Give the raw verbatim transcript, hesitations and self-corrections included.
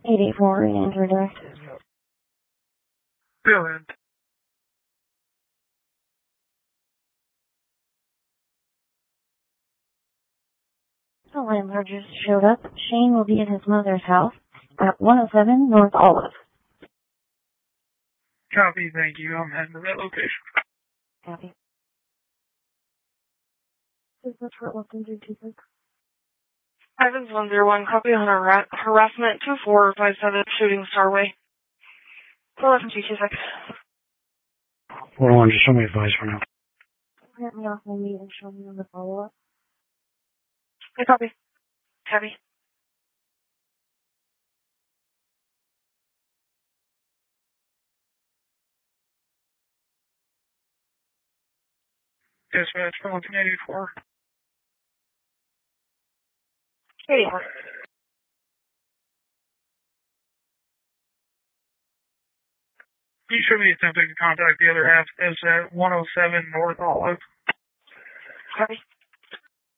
eight eight four, enter direct. Go ahead. The landlord just showed up. Shane will be at his mother's house at one oh seven North Olive. Copy, thank you. I'm heading to that location. Copy. Is this for Lipton three two six? Evans one zero one, copy on har- harassment two four five seven, shooting Starway. Lipton two two six. Hold on, just show me advice for now. Print me off my meet and show me on the follow-up. Okay, copy. Copy. Dispatch for Lincoln eighty-four. eighty-four. You should be attempting to contact the other half. It's at one oh seven North Olive. Copy.